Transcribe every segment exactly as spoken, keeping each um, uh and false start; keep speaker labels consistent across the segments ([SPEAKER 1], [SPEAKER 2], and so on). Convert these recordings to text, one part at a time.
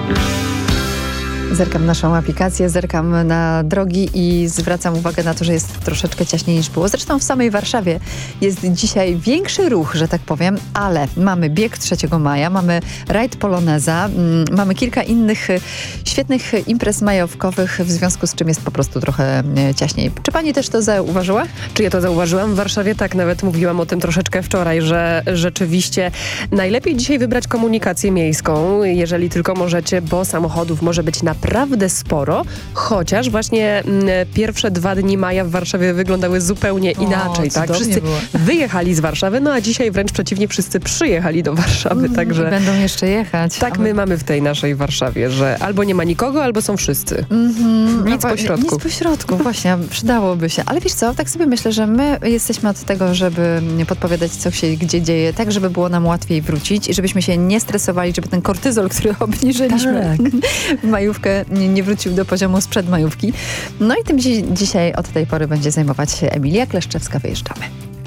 [SPEAKER 1] Zerkam naszą aplikację, zerkam na drogi i zwracam uwagę na to, że jest troszeczkę ciaśniej niż było. Zresztą w samej Warszawie jest dzisiaj większy ruch, że tak powiem, ale mamy bieg trzeciego maja, mamy rajd Poloneza, mm, mamy kilka innych świetnych imprez majówkowych, w związku z czym jest po prostu trochę ciaśniej. Czy pani też to zauważyła?
[SPEAKER 2] Czy ja to zauważyłam? W Warszawie tak, nawet mówiłam o tym troszeczkę wczoraj, że rzeczywiście najlepiej dzisiaj wybrać komunikację miejską, jeżeli tylko możecie, bo samochodów może być naprawdę naprawdę sporo, chociaż właśnie m, pierwsze dwa dni maja w Warszawie wyglądały zupełnie inaczej,
[SPEAKER 1] o,
[SPEAKER 2] tak? Wszyscy
[SPEAKER 1] było.
[SPEAKER 2] wyjechali z Warszawy, no a dzisiaj wręcz przeciwnie, wszyscy przyjechali do Warszawy,
[SPEAKER 1] Mm,
[SPEAKER 2] także...
[SPEAKER 1] I będą jeszcze jechać.
[SPEAKER 2] Tak my mamy w tej naszej Warszawie, że albo nie ma nikogo, albo są wszyscy.
[SPEAKER 1] Mm-hmm,
[SPEAKER 2] nic
[SPEAKER 1] no,
[SPEAKER 2] po środku.
[SPEAKER 1] Nic po środku, właśnie, przydałoby się. Ale wiesz co, tak sobie myślę, że my jesteśmy od tego, żeby podpowiadać, co się gdzie dzieje, tak, żeby było nam łatwiej wrócić i żebyśmy się nie stresowali, żeby ten kortyzol, który obniżyliśmy
[SPEAKER 2] tak.
[SPEAKER 1] w majówkę, Nie, nie wrócił do poziomu sprzed majówki. No i tym dzi- dzisiaj od tej pory będzie zajmować się Emilia Kleszczewska. Wyjeżdżamy.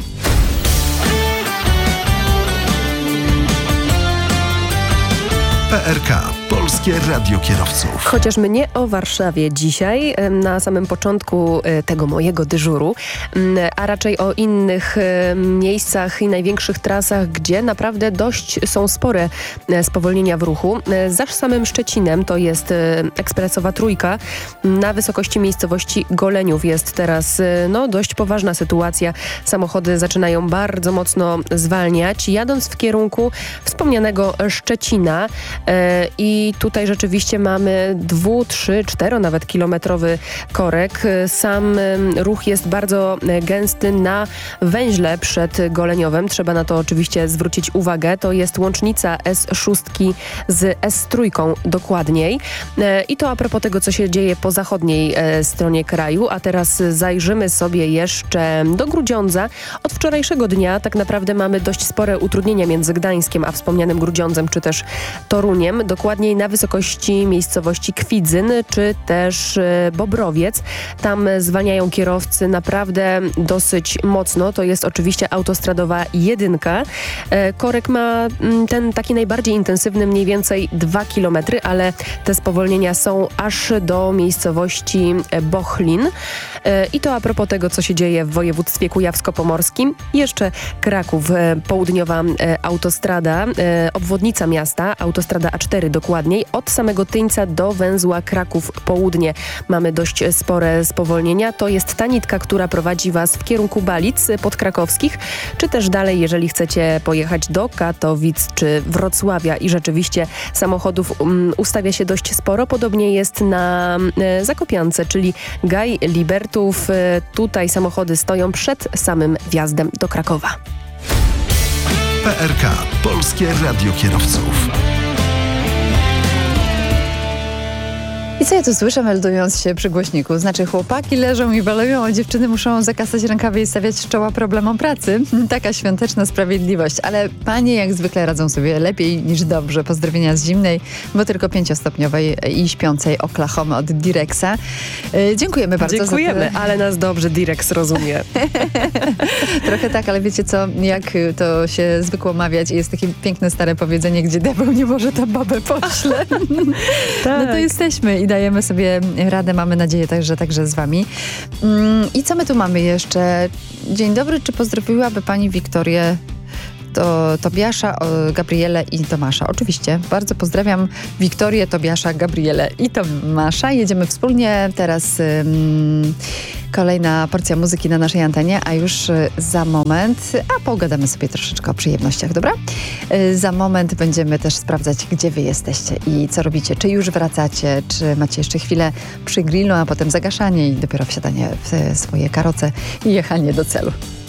[SPEAKER 3] P R K. Polskie Radio Kierowców.
[SPEAKER 2] Chociaż my nie o Warszawie dzisiaj, na samym początku tego mojego dyżuru, a raczej o innych miejscach i największych trasach, gdzie naprawdę dość są spore spowolnienia w ruchu. Za samym Szczecinem to jest ekspresowa trójka. Na wysokości miejscowości Goleniów jest teraz no, dość poważna sytuacja. Samochody zaczynają bardzo mocno zwalniać, jadąc w kierunku wspomnianego Szczecina i I tutaj rzeczywiście mamy dwu, trzy, cztero nawet kilometrowy korek. Sam ruch jest bardzo gęsty na węźle przed Goleniowem. Trzeba na to oczywiście zwrócić uwagę. To jest łącznica S sześć z S trzy dokładniej. I to a propos tego, co się dzieje po zachodniej stronie kraju. A teraz zajrzymy sobie jeszcze do Grudziądza. Od wczorajszego dnia tak naprawdę mamy dość spore utrudnienia między Gdańskiem a wspomnianym Grudziądzem, czy też Toruniem. Dokładniej na wysokości miejscowości Kwidzyn, czy też Bobrowiec. Tam zwalniają kierowcy naprawdę dosyć mocno. To jest oczywiście autostradowa jedynka. Korek ma ten taki najbardziej intensywny, mniej więcej dwa kilometry, ale te spowolnienia są aż do miejscowości Bochlin. I to a propos tego, co się dzieje w województwie kujawsko-pomorskim. Jeszcze Kraków, południowa autostrada, obwodnica miasta, autostrada A cztery dokładniej, od samego Tyńca do węzła Kraków Południe mamy dość spore spowolnienia. To jest ta nitka, która prowadzi Was w kierunku Balic podkrakowskich, czy też dalej, jeżeli chcecie pojechać do Katowic czy Wrocławia i rzeczywiście samochodów um, ustawia się dość sporo. Podobnie jest na e, Zakopiance, czyli Gaj Libertów. E, tutaj samochody stoją przed samym wjazdem do Krakowa.
[SPEAKER 3] P R K. Polskie Radio Kierowców.
[SPEAKER 1] I co ja tu słyszę, meldując się przy głośniku? Znaczy chłopaki leżą i baleją, a dziewczyny muszą zakasać rękawy i stawiać czoła problemom pracy. Taka świąteczna sprawiedliwość. Ale panie jak zwykle radzą sobie lepiej niż dobrze. Pozdrowienia z zimnej, bo tylko pięciostopniowej i śpiącej Oklahomy od Direxa. Yy, dziękujemy bardzo.
[SPEAKER 2] Dziękujemy,
[SPEAKER 1] za te...
[SPEAKER 2] ale nas dobrze Direx rozumie.
[SPEAKER 1] Trochę tak, ale wiecie co, jak to się zwykło mawiać i jest takie piękne stare powiedzenie, gdzie diabeł nie może, to babę pośle.
[SPEAKER 2] Tak.
[SPEAKER 1] No to jesteśmy i dajemy sobie radę, mamy nadzieję także, także z wami. I co my tu mamy jeszcze? Dzień dobry, czy pozdrowiłaby pani Wiktorię, to Tobiasza, Gabrielę i Tomasza? Oczywiście, bardzo pozdrawiam Wiktorię, Tobiasza, Gabrielę i Tomasza. Jedziemy wspólnie teraz um, kolejna porcja muzyki na naszej antenie, a już za moment, a pogadamy sobie troszeczkę o przyjemnościach, dobra? Za moment będziemy też sprawdzać, gdzie wy jesteście i co robicie. Czy już wracacie, czy macie jeszcze chwilę przy grillu, a potem zagaszanie i dopiero wsiadanie w swoje karoce i jechanie do celu.